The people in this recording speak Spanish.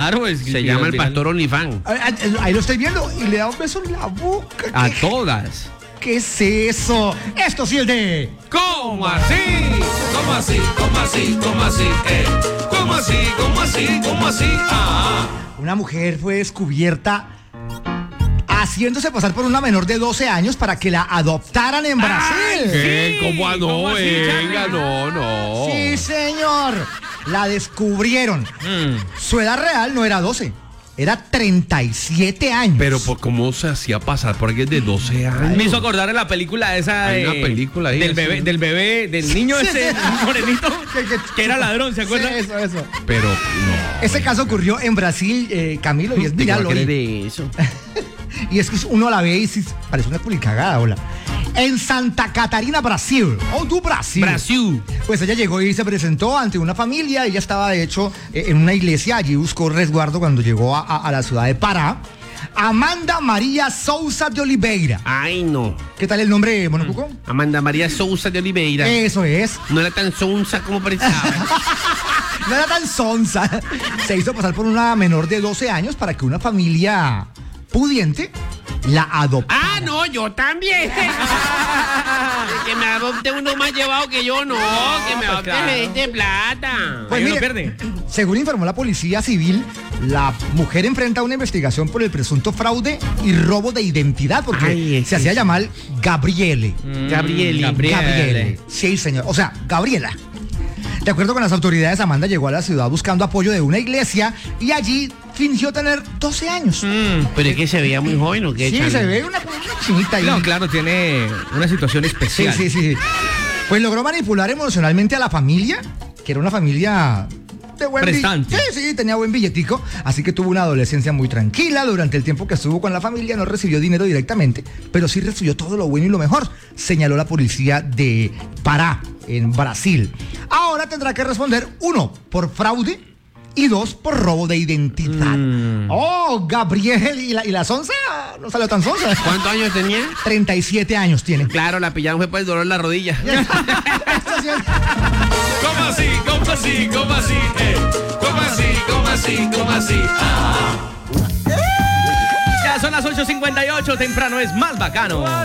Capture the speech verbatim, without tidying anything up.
Claro, es que Se llama el pastor OnlyFans. Ahí, ahí lo estoy viendo y le da un beso en la boca. A ¿Qué, todas. ¿Qué es eso? Esto sí es de... ¿Cómo así? ¿Cómo así? ¿Cómo así? ¿Cómo así? Eh. ¿Cómo así? ¿Cómo así? ¿Cómo así? Ah. Una mujer fue descubierta haciéndose pasar por una menor de doce años para que la adoptaran en Brasil. ¿Qué? ¿Cómo a no? ¿Cómo así, Venga, Charlie? no, no. Sí, señor. La descubrieron. Mm. Su edad real no era doce, era treinta y siete años. Pero por cómo se hacía pasar por alguien de doce años. Me hizo acordar de la película esa Hay de, una película ahí, del así. bebé, del bebé, del niño ese morenito Que- que- que era ladrón, ¿se Sí, acuerdan? eso, eso. Pero no. Ese caso ocurrió en Brasil, eh, Camilo, y es viral hoy. de eso? Y es que uno la ve y sí, parece una culicagada, hola. En Santa Catarina, Brasil. Oh, tú, Brasil. Brasil. Pues ella llegó y se presentó ante una familia. Ella estaba, de hecho, eh, en una iglesia. Allí buscó resguardo cuando llegó a, a- a la ciudad de Pará. Amanda María Sousa de Oliveira. Ay, no. ¿Qué tal el nombre, Monocuco? Amanda María Sousa de Oliveira. Eso es. No era tan sonsa como pensaba. No era tan sonsa. Se hizo pasar por una menor de doce años para que una familia pudiente la adoptara. Ah, no, yo también. Que me adopte uno más llevado que yo, no. Que me adopte claro. gente plata. Pues Ahí uno mire, pierde. según informó la policía civil, la mujer enfrenta una investigación por el presunto fraude y robo de identidad porque Ay, es se hacía llamar Gabriele. Gabriele. Gabriele. Sí, señor. O sea, Gabriela. De acuerdo con las autoridades, Amanda llegó a la ciudad buscando apoyo de una iglesia y allí fingió tener doce años. Pero es que se veía muy joven, ¿o qué? Sí, Charlie? se ve una, una chinita ahí. No, claro, tiene una situación Sí, especial. sí, sí, sí. Pues logró manipular emocionalmente a la familia, que era una familia de buen Prestante. billete. Sí, sí, tenía buen billetico. Así que tuvo una adolescencia muy tranquila. Durante el tiempo que estuvo con la familia no recibió dinero directamente, pero sí recibió todo lo bueno y lo mejor, señaló la policía de Pará, en Brasil. Ahora tendrá que responder, uno, por fraude y dos, por robo de identidad. Mm. Oh, Gabriel, ¿y la, y la sonza? No salió tan sonza. ¿Cuántos años tenía? treinta y siete años tiene. Claro, la pillaron fue por el dolor en la rodilla. ¿Cómo así? ¿Cómo así? ¿Cómo así? Eh. ¿Cómo así? ¿Cómo así? ¿Cómo así? Ah. Ya son las ocho cincuenta y ocho, temprano es más bacano.